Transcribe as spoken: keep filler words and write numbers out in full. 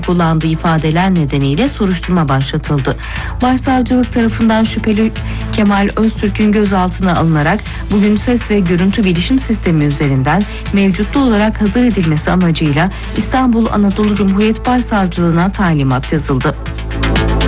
kullandığı ifadeler nedeniyle soruşturma başlatıldı. Başsavcılık tarafından şüpheli Kemal Öztürk'ün gözaltına alınarak bugün ses ve görüntü bilişim sistemi üzerinden mevcutlu olarak hazır edilmesi amacıyla İstanbul Anadolu Cumhuriyet Başsavcılığına talimat yazıldı.